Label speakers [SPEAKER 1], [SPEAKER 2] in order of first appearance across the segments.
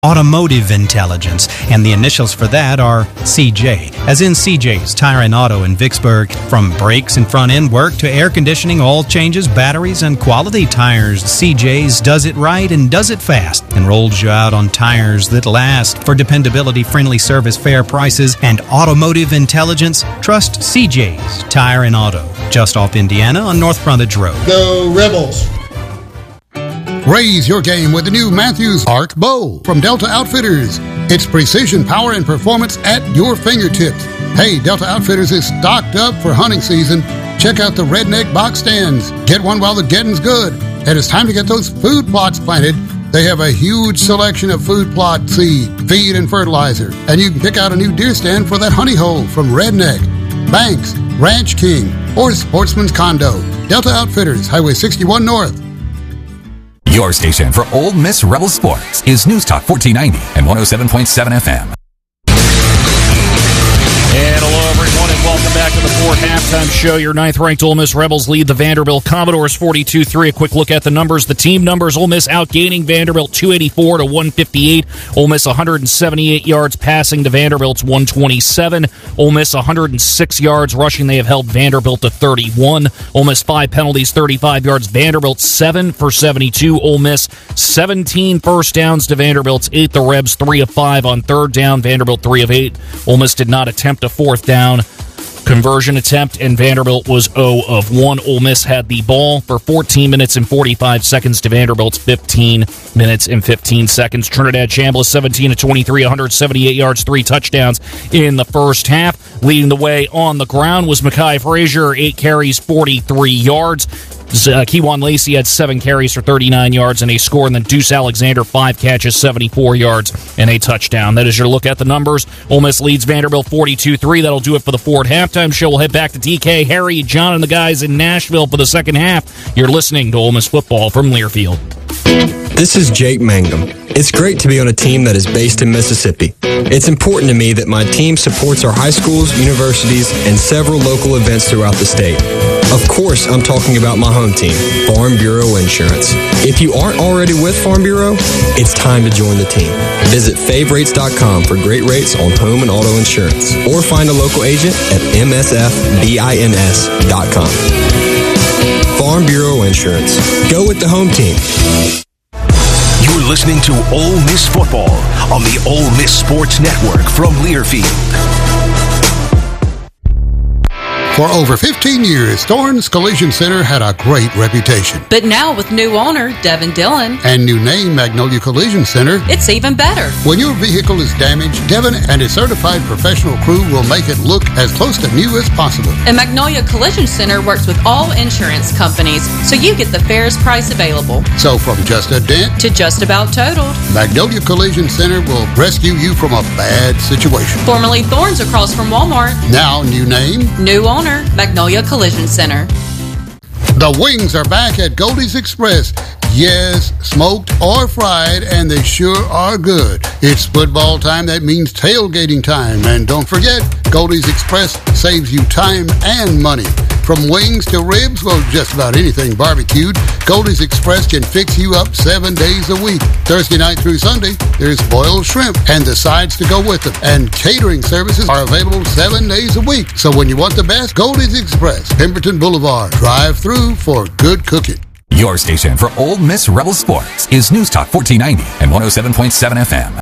[SPEAKER 1] Automotive Intelligence, and the initials for that are CJ, as in CJ's Tire and Auto in Vicksburg. From brakes and front end work to air conditioning, oil changes, batteries, and quality tires, CJ's does it right and does it fast and rolls you out on tires that last. For dependability, friendly service, fair prices, and automotive intelligence, trust CJ's Tire and Auto, just off Indiana on North Frontage Road.
[SPEAKER 2] Go Rebels!
[SPEAKER 3] Raise your game with the new Matthews Arc Bow from Delta Outfitters. It's precision, power, and performance at your fingertips. Hey, Delta Outfitters is stocked up for hunting season. Check out the Redneck box stands. Get one while the getting's good. And it's time to get those food plots planted. They have a huge selection of food plot seed, feed, and fertilizer. And you can pick out a new deer stand for that honey hole from Redneck, Banks, Ranch King, or Sportsman's Condo. Delta Outfitters, Highway 61 North.
[SPEAKER 4] Your station for Ole Miss Rebel Sports is News Talk 1490 and 107.7 FM.
[SPEAKER 5] And hello, everyone, and welcome back to the fourth halftime show. Your ninth-ranked Ole Miss Rebels lead the Vanderbilt Commodores 42-3. A quick look at the numbers. The team numbers, Ole Miss outgaining Vanderbilt 284 to 158. Ole Miss 178 yards passing to Vanderbilt's 127. Ole Miss 106 yards rushing. They have held Vanderbilt to 31. Ole Miss 5 penalties, 35 yards. Vanderbilt 7 for 72. Ole Miss 17 first downs to Vanderbilt's 8. The Rebs 3 of 5 on third down. Vanderbilt 3 of 8. Ole Miss did not attempt a fourth down conversion attempt, and Vanderbilt was 0 of 1. Ole Miss had the ball for 14 minutes and 45 seconds to Vanderbilt's 15 minutes and 15 seconds. Trinidad Chambliss 17 of 23, 178 yards, 3 touchdowns in the first half. Leading the way on the ground was Mekhi Frazier, 8 carries, 43 yards. Kewan Lacey had 7 carries for 39 yards and a score, and then Deuce Alexander 5 catches, 74 yards, and a touchdown. That is your look at the numbers. Ole Miss leads Vanderbilt 42-3. That'll do it for the Ford halftime show. We'll head back to DK, Harry, John, and the guys in Nashville for the second half. You're listening to Ole Miss football from Learfield.
[SPEAKER 6] This is Jake Mangum. It's great to be on a team that is based in Mississippi. It's important to me that my team supports our high schools, universities, and several local events throughout the state. Of course, I'm talking about my home team, Farm Bureau Insurance. If you aren't already with Farm Bureau, it's time to join the team. Visit favrates.com for great rates on home and auto insurance, or find a local agent at msfbins.com. Farm Bureau Insurance. Go with the home team.
[SPEAKER 7] You're listening to Ole Miss football on the Ole Miss Sports Network from Learfield.
[SPEAKER 3] For over 15 years, Thorns Collision Center had a great reputation.
[SPEAKER 8] But now with new owner, Devin Dillon,
[SPEAKER 3] and new name, Magnolia Collision Center,
[SPEAKER 8] it's even better.
[SPEAKER 3] When your vehicle is damaged, Devin and his certified professional crew will make it look as close to new as possible.
[SPEAKER 8] And Magnolia Collision Center works with all insurance companies, so you get the fairest price available.
[SPEAKER 3] So from just a dent
[SPEAKER 8] to just about totaled,
[SPEAKER 3] Magnolia Collision Center will rescue you from a bad situation.
[SPEAKER 8] Formerly Thorns across from Walmart.
[SPEAKER 3] Now new name,
[SPEAKER 8] new owner, Magnolia Collision Center.
[SPEAKER 3] The wings are back at Goldie's Express. Yes, smoked or fried, and they sure are good. It's football time. That means tailgating time. And don't forget, Goldie's Express saves you time and money. From wings to ribs, well, just about anything barbecued, Goldie's Express can fix you up 7 days a week. Thursday night through Sunday, there's boiled shrimp and the sides to go with them. And catering services are available 7 days a week. So when you want the best, Goldie's Express, Pemberton Boulevard. Drive through for good cooking.
[SPEAKER 4] Your station for Ole Miss Rebel Sports is News Talk 1490 and 107.7 FM.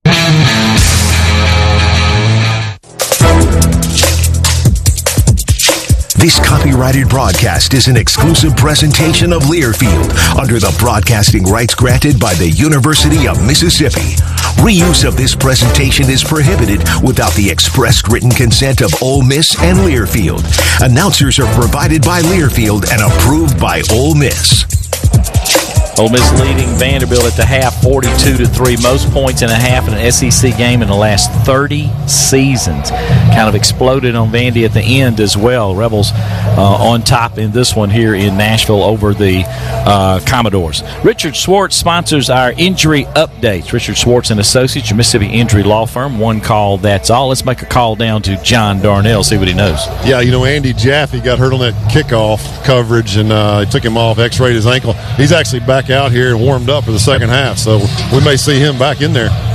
[SPEAKER 7] This copyrighted broadcast is an exclusive presentation of Learfield under the broadcasting rights granted by the University of Mississippi. Reuse of this presentation is prohibited without the expressed written consent of Ole Miss and Learfield. Announcers are provided by Learfield and approved by Ole Miss.
[SPEAKER 9] Ole Miss leading Vanderbilt at the half 42-3, most points in a half in an SEC game in the last 30 seasons. Kind of exploded on Vandy at the end as well. Rebels on top in this one here in Nashville over the Commodores. Richard Schwartz sponsors our injury updates. Richard Schwartz and Associates, your Mississippi injury law firm. One call, that's all. Let's make a call down to John Darnell, see what he knows.
[SPEAKER 10] Yeah, you know, Andy Jaffe got hurt on that kickoff coverage, and it took him off, x-rayed his ankle. He's actually back out here and warmed up for the second half, so we may see him back in there.